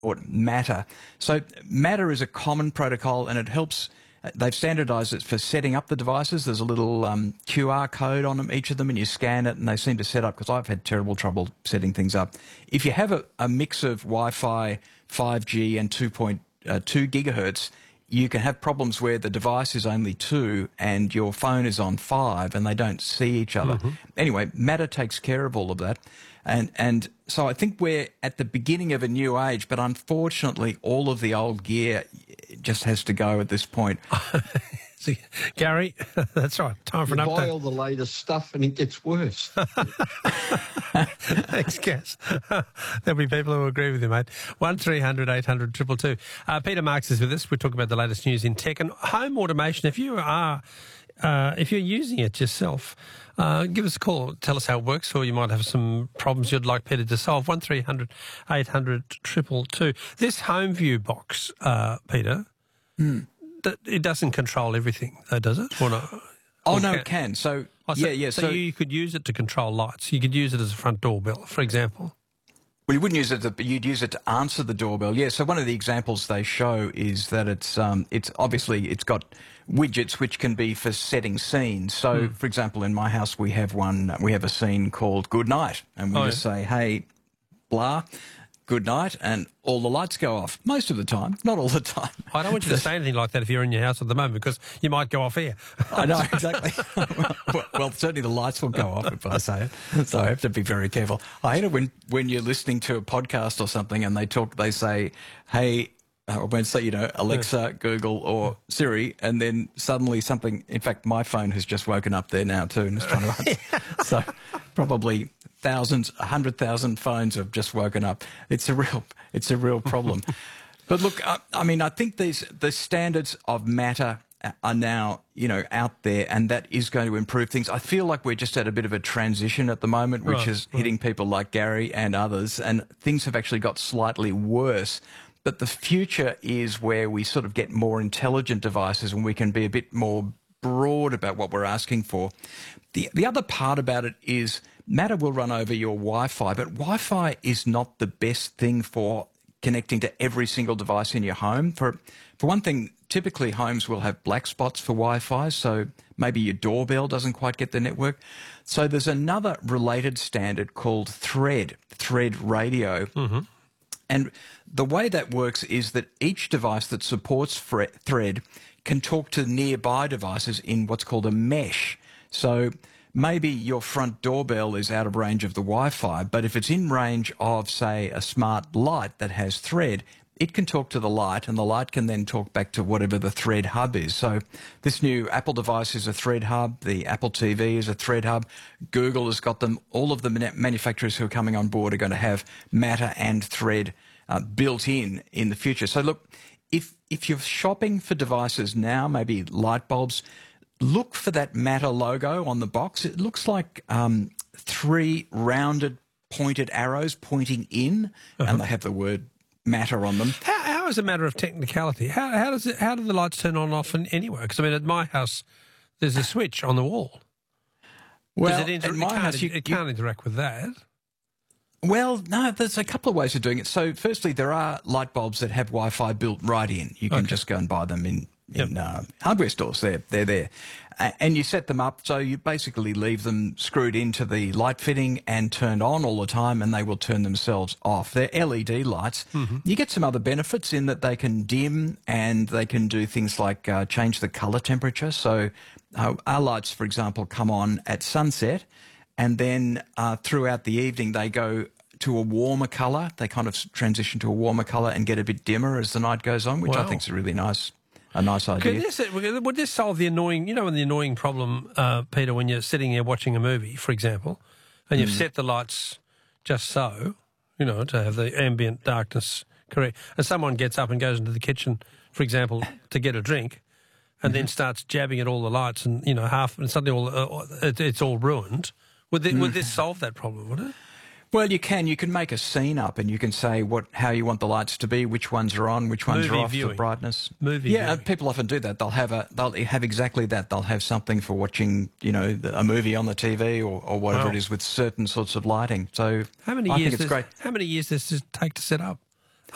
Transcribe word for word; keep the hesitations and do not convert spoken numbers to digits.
or Matter. So Matter is a common protocol, and it helps. They've standardized it for setting up the devices. There's a little um, Q R code on them, each of them, and you scan it, and they seem to set up, because I've had terrible trouble setting things up. If you have a, a mix of Wi-Fi, five G, and two point two gigahertz, you can have problems where the device is only two and your phone is on five and they don't see each other. Mm-hmm. Anyway, Matter takes care of all of that. And and so I think we're at the beginning of a new age, but unfortunately all of the old gear just has to go at this point. See, Gary, that's right. Time for you an update. buy all the latest stuff and it gets worse. Thanks, Cass. There'll be people who agree with you, mate. one three hundred eight hundred two two two. Uh, Peter Marks is with us. We talk about the latest news in tech and home automation. If you are, uh, if you're using it yourself, uh, give us a call. Tell us how it works, or you might have some problems you'd like Peter to solve. one three hundred eight hundred two two two. This home view box, uh, Peter. Hmm. It doesn't control everything, though, does it? Or no? Oh, or no, can? it can. So, oh, so yeah, yeah. So, so you could use it to control lights. You could use it as a front doorbell, for example. Well, you wouldn't use it, to, but you'd use it to answer the doorbell. Yeah, so one of the examples they show is that it's um, it's obviously it's got widgets which can be for setting scenes. So, mm. for example, in my house we have one, we have a scene called Good Night, and we oh, just yeah. say, hey, blah, good night, and all the lights go off. Most of the time, not all the time. I don't want you to say anything like that if you're in your house at the moment, because you might go off air. I know, exactly. well, well, certainly the lights will go off if I say it, so I have to be very careful. I hate it when, when you're listening to a podcast or something and they talk, they say, hey, or when say, you know, Alexa, Google, or Siri, and then suddenly something, in fact, my phone has just woken up there now too and is trying to, so probably thousands, a hundred thousand phones have just woken up. It's a real, it's a real problem. But look, I, I mean, I think these the standards of Matter are now, you know, out there, and that is going to improve things. I feel like we're just at a bit of a transition at the moment, which right, is right. hitting people like Gary and others, and things have actually got slightly worse. But the future is where we sort of get more intelligent devices and we can be a bit more broad about what we're asking for. The the other part about it is Matter will run over your Wi-Fi, but Wi-Fi is not the best thing for connecting to every single device in your home. For for one thing, typically homes will have black spots for Wi-Fi, so maybe your doorbell doesn't quite get the network. So there's another related standard called Thread, Thread Radio. Mm-hmm. And the way that works is that each device that supports Thread can talk to nearby devices in what's called a mesh. So maybe your front doorbell is out of range of the Wi-Fi, but if it's in range of, say, a smart light that has Thread, it can talk to the light, and the light can then talk back to whatever the Thread hub is. So this new Apple device is a Thread hub. The Apple T V is a Thread hub. Google has got them. All of the manufacturers who are coming on board are going to have Matter and Thread uh, built in in the future. So look, if if you're shopping for devices now, maybe light bulbs, look for that Matter logo on the box. It looks like um, three rounded pointed arrows pointing in, uh-huh. and they have the word Matter on them. How, how is a matter of technicality? How, how does it? How do the lights turn on off and anywhere? Because I mean, at my house, there's a switch on the wall. Well, it, inter- at my it, can't, house, you, it can't interact with that. Well, no, there's a couple of ways of doing it. So, firstly, there are light bulbs that have Wi-Fi built right in. You can okay. just go and buy them in in yep. uh, hardware stores. They're they're there. And you set them up, so you basically leave them screwed into the light fitting and turned on all the time, and they will turn themselves off. They're L E D lights. Mm-hmm. You get some other benefits in that they can dim, and they can do things like uh, change the colour temperature. So uh, our lights, for example, come on at sunset, and then uh, throughout the evening they go to a warmer colour. They kind of transition to a warmer colour and get a bit dimmer as the night goes on, which wow. I think is a really nice A nice idea. Could this, would this solve the annoying, you know, the annoying problem, uh, Peter, when you're sitting there watching a movie, for example, and you've mm. set the lights just so, you know, to have the ambient darkness correct, and someone gets up and goes into the kitchen, for example, to get a drink, and mm-hmm. then starts jabbing at all the lights, and you know, half, and suddenly all uh, it, it's all ruined. Would, the, mm. would this solve that problem? Would it? Well, you can. You can make a scene up, and you can say what, how you want the lights to be, which ones are on, which ones Movie are off, viewing. the brightness. Movie yeah, viewing. people often do that. They'll have a, they'll have exactly that. They'll have something for watching, you know, a movie on the T V or, or whatever wow. it is with certain sorts of lighting. So how many I years think it's does, great. How many years does this take to set up?